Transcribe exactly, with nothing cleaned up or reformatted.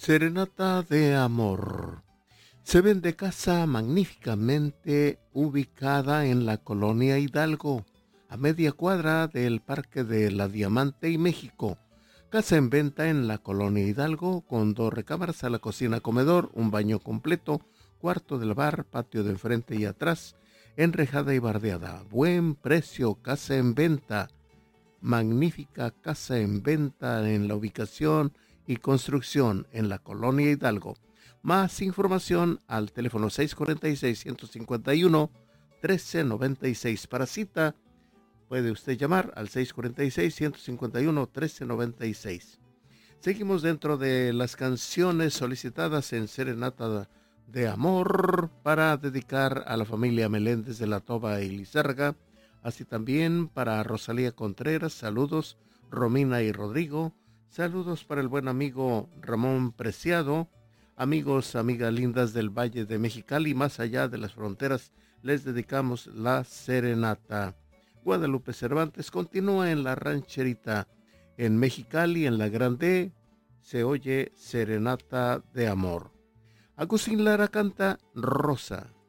Serenata de amor. Se vende casa magníficamente ubicada en la colonia Hidalgo, a media cuadra del Parque de la Diamante y México. Casa en venta en la colonia Hidalgo con dos recámaras a la cocina comedor, un baño completo, cuarto del bar, patio de enfrente y atrás, enrejada y bardeada. Buen precio, casa en venta. Magnífica casa en venta en la ubicación y construcción en la colonia Hidalgo. Más información al teléfono seis cuatro seis, uno cinco uno, uno tres nueve seis. Para cita, puede usted llamar al seis cuatro seis, uno cinco uno, uno tres nueve seis. Seguimos dentro de las canciones solicitadas en Serenata de Amor para dedicar a la familia Meléndez de la Toba y Lizárraga, así también para Rosalía Contreras, saludos, Romina y Rodrigo, saludos para el buen amigo Ramón Preciado, amigos, amigas lindas del Valle de Mexicali, más allá de las fronteras, les dedicamos la serenata. Guadalupe Cervantes continúa en la rancherita. En Mexicali, en la Grande, se oye Serenata de Amor. Agustín Lara canta Rosa.